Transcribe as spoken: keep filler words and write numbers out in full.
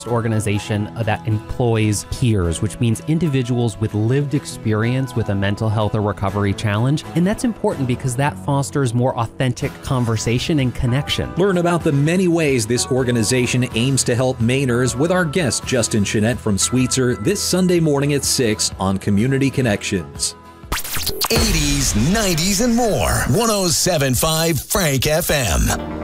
organization that employs peers, which means individuals with lived experience with a mental health or recovery challenge. And that's important because that fosters more authentic conversation and connection. Learn about the many ways this organization aims to help Mainers with our guest Justin Chenette from Sweetser this Sunday morning at six on Community Connections. eighties, nineties, and more. one oh seven point five Frank F M.